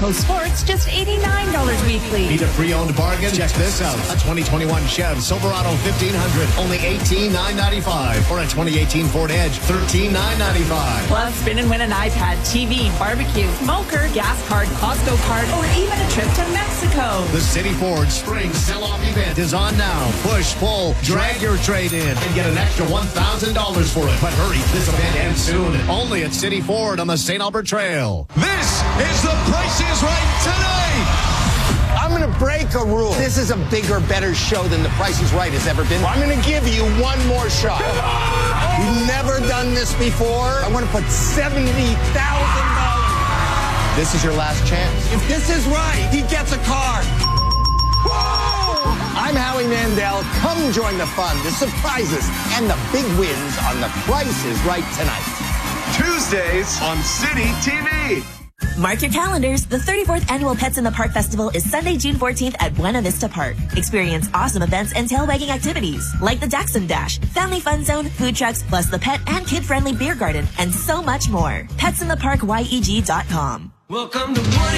Mexico Sports, just $89 weekly. Need a pre-owned bargain? Check this out. A 2021 Chev Silverado 1500, only $18,995. Or a 2018 Ford Edge, $13,995. Plus, spin and win an iPad, TV, barbecue, smoker, gas card, Costco card, or even a trip to Mexico. The City Ford Spring Sell-Off event is on now. Push, pull, drag your trade in, and get an extra $1,000 for it. But hurry, this event ends soon. Only at City Ford on the St. Albert Trail. This is the Price is Right tonight. I'm going to break a rule. This is a bigger, better show than The Price is Right has ever been. I'm going to give you one more shot. We've never done this before. I want to put $70,000. This is your last chance. If this is right, he gets a car. Whoa! I'm Howie Mandel. Come join the fun, the surprises, and the big wins on The Price is Right tonight. Tuesdays on City TV. Mark your calendars. The 34th Annual Pets in the Park Festival is Sunday, June 14th at Buena Vista Park. Experience awesome events and tail-wagging activities like the Dachshund Dash, Family Fun Zone, food trucks, plus the pet and kid-friendly beer garden, and so much more. PetsInTheParkYEG.com. Welcome to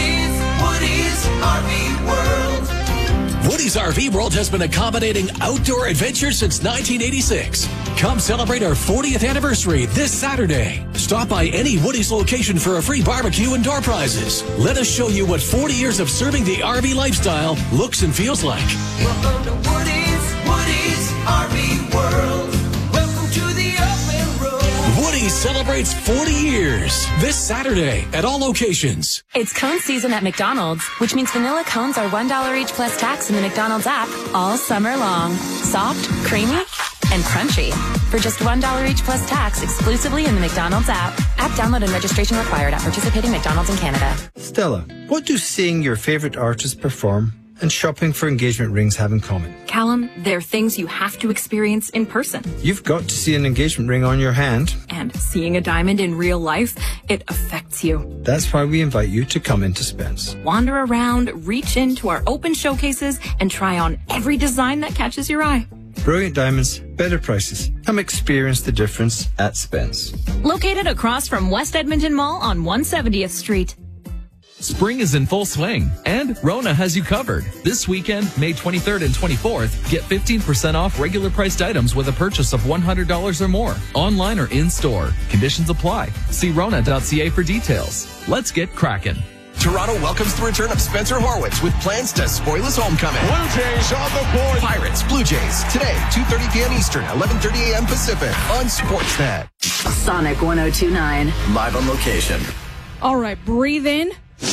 Woody's RV World. Woody's RV World has been accommodating outdoor adventure since 1986. Come celebrate our 40th anniversary this Saturday. Stop by any Woody's location for a free barbecue and door prizes. Let us show you what 40 years of serving the RV lifestyle looks and feels like. Welcome to Woody's RV World. Welcome to the open road. Woody's celebrates 40 years this Saturday at all locations. It's cone season at McDonald's, which means vanilla cones are $1 each plus tax in the McDonald's app all summer long. Soft, creamy, and crunchy. For just $1 each plus tax exclusively in the McDonald's app. App download and registration required at participating McDonald's in Canada. Stella, what do seeing your favorite artist perform and shopping for engagement rings have in common? Callum, they're things you have to experience in person. You've got to see an engagement ring on your hand. And seeing a diamond in real life, it affects you. That's why we invite you to come into Spence. Wander around, reach into our open showcases, and try on every design that catches your eye. Brilliant diamonds, better prices. Come experience the difference at Spence. Located across from West Edmonton Mall on 170th Street. Spring is in full swing, and Rona has you covered. This weekend, May 23rd and 24th, get 15% off regular priced items with a purchase of $100 or more, online or in-store. Conditions apply. See Rona.ca for details. Let's get cracking. Toronto welcomes the return of Spencer Horwitz with plans to spoil his homecoming. Blue Jays on the board. Pirates, Blue Jays, today, 2:30 p.m. Eastern, 11:30 a.m. Pacific on Sportsnet. Sonic 102.9. Live on location. All right, breathe in.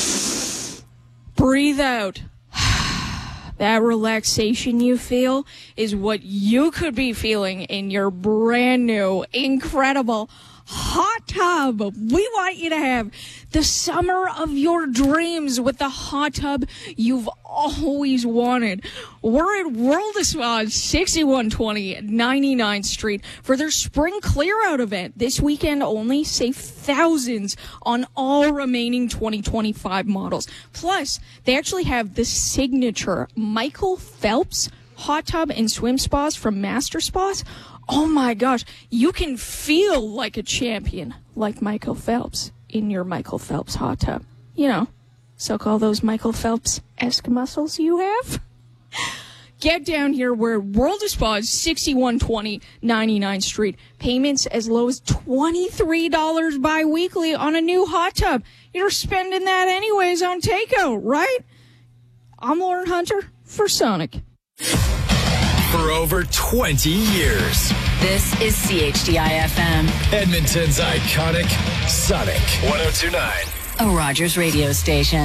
Breathe out. That relaxation you feel is what you could be feeling in your brand new, incredible hot tub. We want you to have the summer of your dreams with the hot tub you've always wanted. We're at World of Spa, 6120 99th Street for their spring clear out event. This weekend only, save thousands on all remaining 2025 models. Plus, they actually have the signature Michael Phelps hot tub and swim spas from Master Spas. Oh my gosh, you can feel like a champion like Michael Phelps in your Michael Phelps hot tub. You know, suck all those Michael Phelps-esque muscles you have. Get down here where World of Spa is 6120 99th Street. Payments as low as $23 bi-weekly on a new hot tub. You're spending that anyways on takeout, right? I'm Lauren Hunter for Sonic. For over 20 years. This is CHDI-FM. Edmonton's iconic Sonic 102.9. A Rogers radio station.